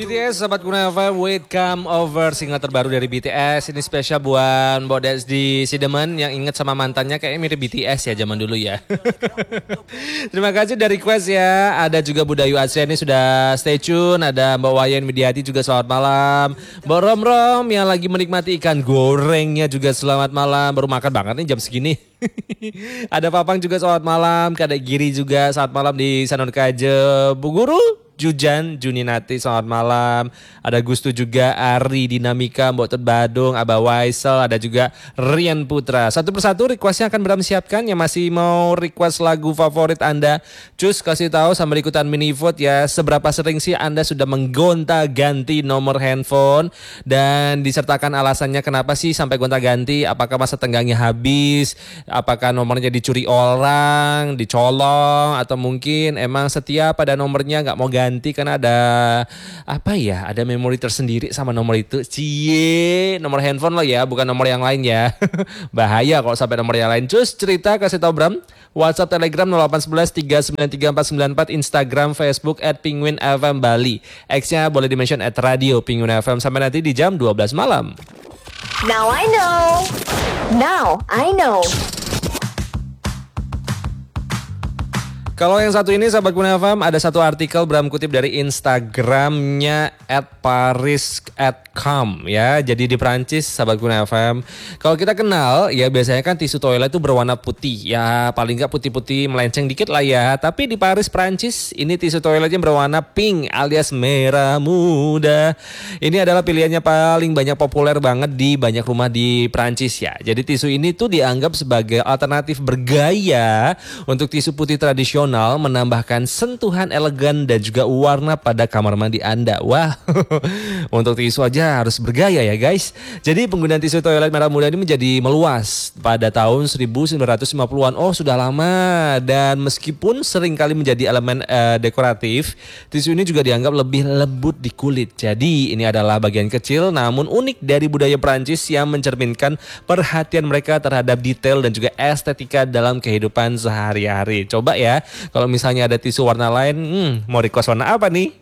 BTS Sahabat Kunafa with Come Over, single terbaru dari BTS. Ini spesial buat Mbak Des di Sidemen yang inget sama mantannya kayaknya mirip BTS ya zaman dulu ya. Terima kasih dari request ya. Ada juga Budayu Asri ini sudah stay tune. Ada Mbak Wayan Widiati juga selamat malam. Mbak Rom Rom yang lagi menikmati ikan gorengnya juga selamat malam. Baru makan banget nih jam segini. Ada Papang juga selamat malam. Kadek Giri juga selamat malam di Sanur Kaje. Bu Guru Jujan, Juninati selamat malam. Ada Gustu juga, Ari, Dinamika, Mbok Tut Badung, Abah Waisel. Ada juga Rian Putra. Satu persatu requestnya akan Bram siapkan. Yang masih mau request lagu favorit Anda, cus kasih tahu sambil ikutan mini vote ya. Seberapa sering sih Anda sudah menggonta-ganti nomor handphone. Dan disertakan alasannya kenapa sih sampai gonta-ganti. Apakah masa tenggangnya habis, apakah nomornya dicuri orang, dicolong, atau mungkin emang setia pada nomornya gak mau ganti karena ada apa ya, ada memori tersendiri sama nomor itu. Cie, nomor handphone lo ya, bukan nomor yang lain ya. Bahaya kalau sampai nomor yang lain. Cus cerita kasih tahu Bram. WhatsApp Telegram 0811 393 494, Instagram Facebook @penguinfm Bali. X-nya boleh di-mention @radio Penguin FM. Sampai nanti di jam 12 malam. Now I know. Now I know. Kalau yang satu ini Sahabat Kuna FM, ada satu artikel Bram kutip dari Instagramnya @paris@com ya. Jadi di Prancis Sahabat Kuna FM, kalau kita kenal ya biasanya kan tisu toilet itu berwarna putih ya, paling nggak putih-putih melenceng dikit lah ya. Tapi di Paris Prancis ini tisu toiletnya berwarna pink alias merah muda. Ini adalah pilihannya paling banyak populer banget di banyak rumah di Prancis ya. Jadi tisu ini tuh dianggap sebagai alternatif bergaya untuk tisu putih tradisional, menambahkan sentuhan elegan dan juga warna pada kamar mandi Anda. Wah, untuk tisu aja harus bergaya ya guys. Jadi penggunaan tisu toilet merah muda ini menjadi meluas pada tahun 1950-an. Oh sudah lama. Dan meskipun seringkali menjadi elemen dekoratif, tisu ini juga dianggap lebih lembut di kulit. Jadi ini adalah bagian kecil namun unik dari budaya Prancis yang mencerminkan perhatian mereka terhadap detail dan juga estetika dalam kehidupan sehari-hari. Coba ya, kalau misalnya ada tisu warna lain, mau request warna apa nih?